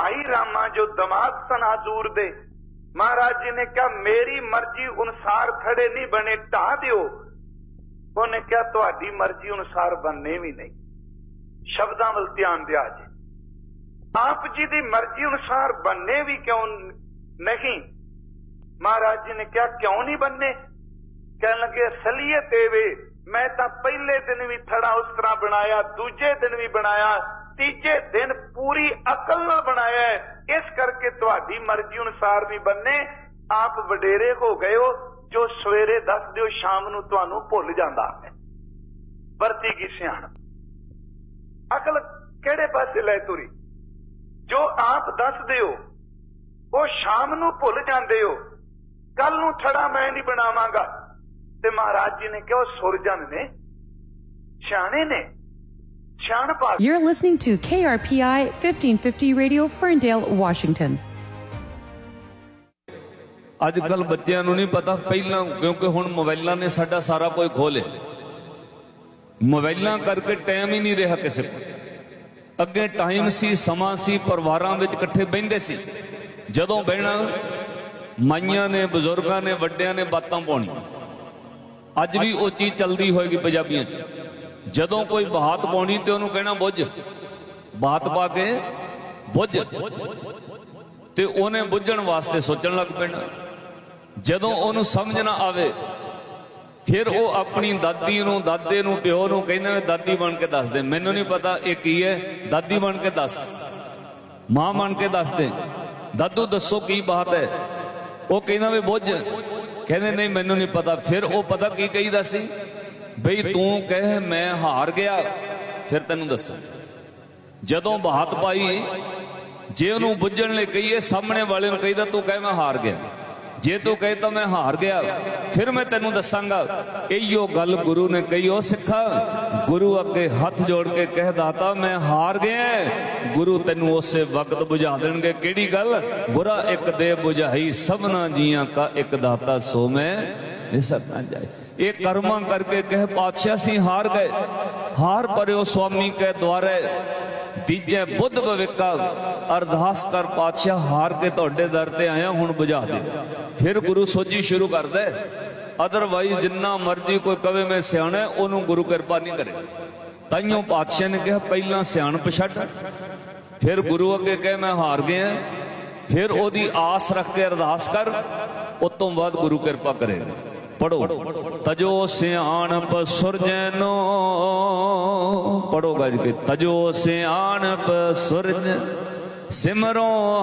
भाई रामा जो दमाद सन हजूर दे, महाराज जी ने कहा मेरी मर्जी अनुसार खड़े नहीं बने, ढा दियो। उन्हें कहा तुहाडी मर्जी अनुसार बनने भी नहीं। शब्दां वल ध्यान दिया जी, आप जी की मर्जी अनुसार बनने भी क्यों नहीं? महाराज जी ने कहा क्यों नहीं बनने? कह लगे असलियत वे, मैं तो पहले दिन भी थड़ा उस तरह बनाया, दूजे दिन भी बनाया, तीजे दिन पूरी अकल नाल बनाया है, इस करके तुहाडी मर्जी अनुसार नहीं बनने। आप वडेरे हो गए हो, जो सवेरे दस दियो शाम नूं तुहानूं भुल जांदा है। वरती की सियाणप, अकल केड़े पासे लै तुरी? जो आप दस दियो वो शाम नूं भुल जांदे हो, कल नूं थड़ा मैं नहीं बनावांगा। ते महाराज जी ने कहा सुरजन ने, सियाणे ने, सियाणप। You're listening to KRPI 1550 Radio, Ferndale, Washington. अजकल बच्चों को नहीं पता पहला, क्योंकि हुण मोबाइलों ने साडा सारा कोई खोले, मोबाइलों करके टाइम ही नहीं रहा किसी को। अगे टाइम सी, समा सी, परिवारों में इकट्ठे बहिंदे सी, जदों बहना माइयां ने, बजुर्गों ने, वड्डियां ने बातां पाउणी। अज भी वो चीज चलती होएगी पंजाबियों च, जदों कोई बहात पाउणी ते उहनूं कहना बुझ, बहात पा के बुझ, ते उहने बुझण वास्ते सोचण लग पैना। जदों उहनूं समझ ना आवे फिर वो अपनी दादी नूं, दादे नूं, प्यो नूं कहंदा दादी बन के दस दे, मैनूं नहीं पता ये की है, दादी बन के दस, मां बन के दस दे, दादू दसो की बात है। वो कहना वे बुझ, कहने नहीं मैनूं नहीं पता। फिर वो पता की कहीदा सी, बई तू कह मैं हार गया फिर तैनूं दसां। जदों बहात पाई, जे उहनूं बुझण लई कहीए, सामने वाले नूं कहीदा तू कह मैं हार गया, जे तू कहे तो मैं हार गया फिर मैं तेनू दसांगा। इहो गल गुरु ने कही, ओ सिखा, गुरु अगे हथ जोड़ के कह दाता मैं हार गया, गुरु तेनू उसे वक्त बुझा देणगे। केड़ी गल? बुरा एक दे बुझाई, सबना जियां का एक दाता, सो मैं विसर ना जाए। ये कर्मा करके कह पातशाह सी हार गए, हार परो स्वामी के द्वारे, तीजे बुद्ध भविका, अरदास कर पातशाह हार के तुहाडे दर ते आया, हुण बुझा दे। फिर गुरु सोची शुरू कर दे, अदरवाइज जिन्ना मर्जी कोई कवे मैं सियाणा है, उन्होंने गुरु कृपा नहीं करे। ताइयों पातशाह ने कहा पहला सियाणप छड्ड, फिर गुरु अगे कह मैं हार गया, फिर ओदी आस रख के अरदास कर, उस तो बाद गुरु कृपा करेगा। पढ़ो, तजो सियाणप सुरजैनो, पढ़ोगा जी, तजो सियाणप सुरज, सिमरो